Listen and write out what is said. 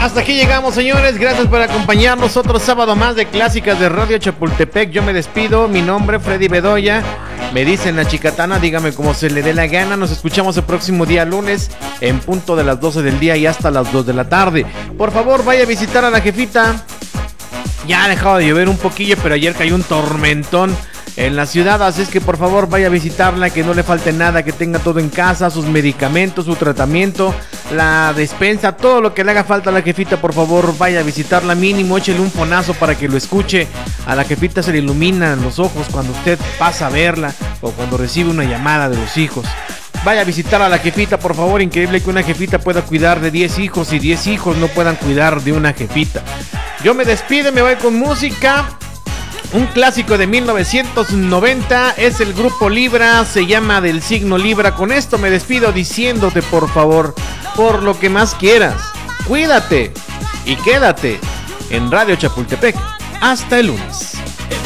Hasta aquí llegamos, señores. Gracias por acompañarnos otro sábado más de Clásicas de Radio Chapultepec. Yo me despido. Mi nombre es Freddy Bedoya. Me dicen la chicatana, dígame como se le dé la gana. Nos escuchamos el próximo día lunes en punto de las 12 del día y hasta las 2 de la tarde. Por favor, vaya a visitar a la jefita. Ya ha dejado de llover un poquillo, pero ayer cayó un tormentón en la ciudad, así es que por favor vaya a visitarla, que no le falte nada, que tenga todo en casa, sus medicamentos, su tratamiento, la despensa, todo lo que le haga falta a la jefita. Por favor vaya a visitarla, mínimo échele un fonazo para que lo escuche. A la jefita se le iluminan los ojos cuando usted pasa a verla o cuando recibe una llamada de los hijos. Vaya a visitar a la jefita, por favor. Increíble que una jefita pueda cuidar de 10 hijos y 10 hijos no puedan cuidar de una jefita. Yo me despido, me voy con música. Un clásico de 1990 es el grupo Libra, se llama Del Signo Libra. Con esto me despido diciéndote, por favor, por lo que más quieras, cuídate y quédate en Radio Chapultepec. Hasta el lunes.